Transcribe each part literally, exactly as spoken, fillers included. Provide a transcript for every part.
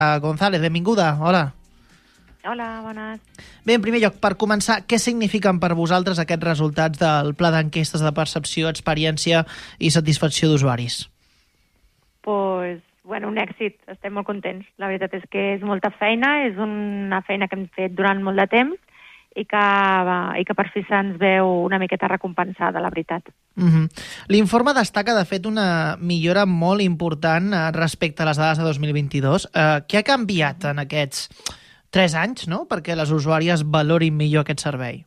González, benvinguda. Hola. Hola, bones. Bé, en primer lloc, per començar, què signifiquen per vosaltres aquests resultats del Pla d'Enquestes de Percepció, Experiència i Satisfacció d'Usuaris? Pues, bueno, un èxit. Estem molt contents. La veritat és que és molta feina, és una feina que hem fet durant molt de temps i que, i que per fi se'ns veu una miqueta recompensada, la veritat. Mm-hmm. L'informe destaca, de fet, una millora molt important respecte a les dades de dos mil vint-i-dos. Uh, què ha canviat en aquests tres anys, no?, perquè les usuàries valorin millor aquest servei?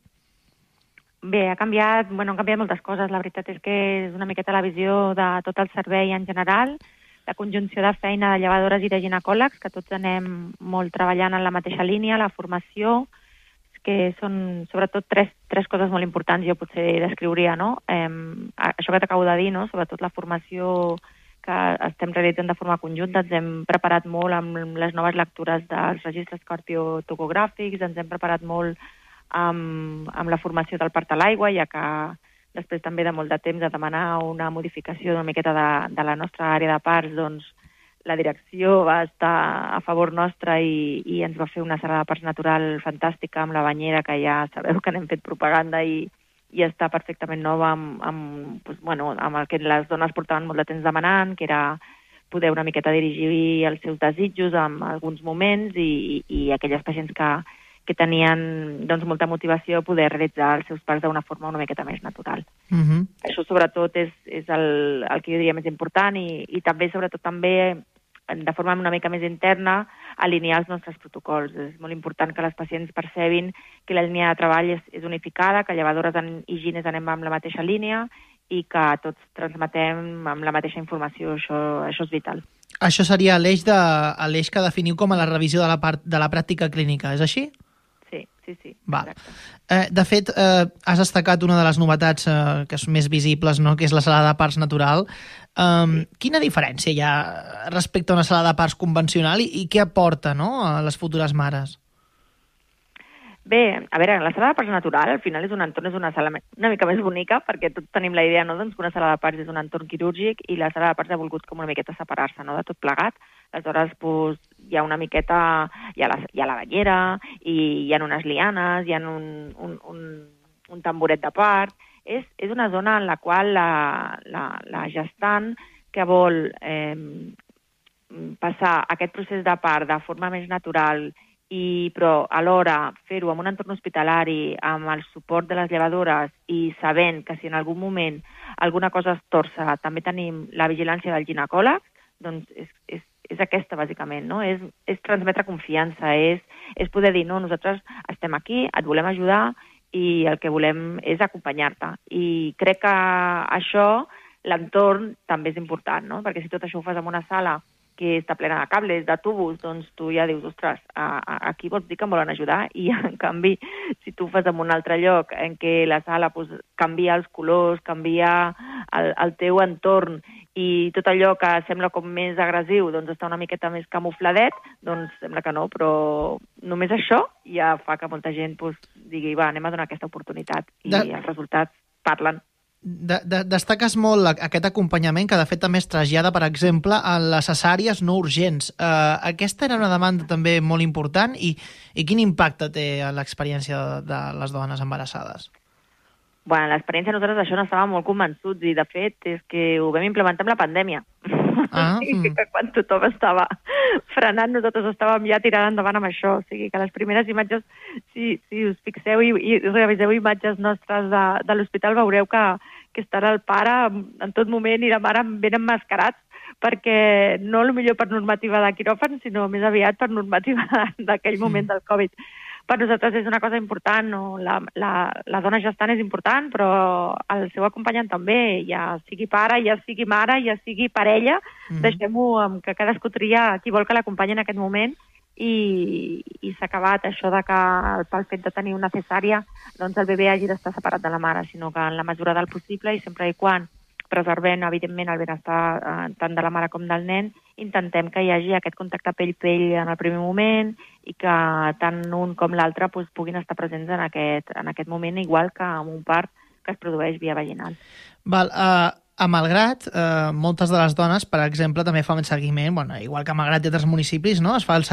Bé, ha canviat, bueno, han canviat moltes coses. La veritat és que és una miqueta la visió de tot el servei en general, la conjunció de feina de llevadores i de ginecòlegs, que tots anem molt treballant en la mateixa línia, la formació, que són sobretot tres, tres coses molt importants, jo potser descriuria, no? Eh, això que t'acabo de dir, no? Sobretot la formació que estem realitzant de forma conjunta, ens hem preparat molt amb les noves lectures dels registres cardiotocogràfics, ens hem preparat molt amb, amb la formació del part a l'aigua, ja que després també de molt de temps de demanar una modificació una miqueta de, de la nostra àrea de parts, doncs la direcció va estar a favor nostre i, i ens va fer una sala de parts natural fantàstica amb la banyera, que ja sabeu que n'hem fet propaganda i, i està perfectament nova amb, amb, doncs, bueno, amb el que les dones portaven molt de temps demanant, que era poder una miqueta dirigir els seus desitjos en alguns moments i, i aquelles pacients que, que tenien doncs, molta motivació a poder realitzar els seus parts d'una forma una miqueta més natural. Mm-hmm. Això sobretot és, és el, el que jo diria més important i, i també, sobretot també, de forma una mica més interna, alinear els nostres protocols. És molt important que les pacients percebin que la línia de treball és, és unificada, que llevadores i gines anem amb la mateixa línia i que tots transmetem amb la mateixa informació. Això, això és vital. Això seria l'eix de, l'eix que definiu com a la revisió de la, part, de la pràctica clínica, és així? Sí, sí, sí. Val. Eh, de fet, eh, has destacat una de les novetats eh, que són més visibles, no?, que és la sala de parts natural. Um, sí. Quina diferència hi ha respecte a una sala de parts convencional i, i què aporta, no?, a les futures mares? Bé, a veure, la sala de parts natural al final és un entorn, és una sala una mica més bonica, perquè tots tenim la idea, no?, doncs, que una sala de parts és un entorn quirúrgic i la sala de parts ha volgut com una miqueta separar-se, no?, de tot plegat. Aleshores, pues, hi ha una miqueta, hi ha la, hi ha la banyera, i hi ha unes lianes, hi ha un, un, un, un tamboret de part. És, és una zona en la qual la, la, la gestant que vol eh, passar aquest procés de part de forma més natural i però alhora fer-ho en un entorn hospitalari, amb el suport de les llevadores i sabent que si en algun moment alguna cosa es torça, també tenim la vigilància del ginecòleg, doncs és, és, és aquesta, bàsicament, no? És, és transmetre confiança, és, és poder dir, no, nosaltres estem aquí, et volem ajudar i el que volem és acompanyar-te. I crec que això, l'entorn, també és important, no? Perquè si tot això ho fas en una sala que està plena de cables, de tubos, doncs tu ja dius, ostres, a, a, aquí vols dir que em volen ajudar? I en canvi, si tu ho fas en un altre lloc en què la sala pues, canvia els colors, canvia el, el teu entorn i tot allò que sembla com més agressiu doncs està una miqueta més camufladet, doncs sembla que no, però només això ja fa que molta gent pues, digui, va, anem a donar aquesta oportunitat i de... els resultats parlen. De, de, destaques molt aquest acompanyament que de fet també es trasllada, per exemple, a les cesàries no urgents. Uh, aquesta era una demanda també molt important i, i quin impacte té en l'experiència de, de les dones embarassades? Bueno, l'experiència nosaltres d'això n'estàvem molt convençuts i de fet és que ho vam implementar amb la pandèmia. Ah, o sigui que quan tothom estava frenant, nosaltres estàvem ja tirant endavant amb això. O sigui que les primeres imatges, si, si us fixeu i, i reviseu imatges nostres de, de l'hospital, veureu que, que estarà el pare en tot moment i la mare ben emmascarats, perquè no millor per normativa de quiròfan, sinó més aviat per normativa d'aquell moment del Covid. Per nosaltres és una cosa important, no? la, la, la dona gestant és important, però el seu acompanyant també, ja sigui pare, ja sigui mare, ja sigui parella, mm-hmm. deixem-ho que cadascú tria qui vol que l'acompanyi en aquest moment i, i s'ha acabat això de que pel fet de tenir una cesària doncs el bebè hagi d'estar separat de la mare, sinó que en la mesura del possible i sempre i quan preservem, evidentment, el benestar eh, tant de la mare com del nen, intentem que hi hagi aquest contacte pell-pell en el primer moment i que tant un com l'altre pues, puguin estar presents en aquest, en aquest moment, igual que en un part que es produeix via vaginal. Val, uh, a Malgrat, eh, moltes de les dones, per exemple, també fan seguiment, bueno, igual que a Malgrat i altres municipis, no? Es fa el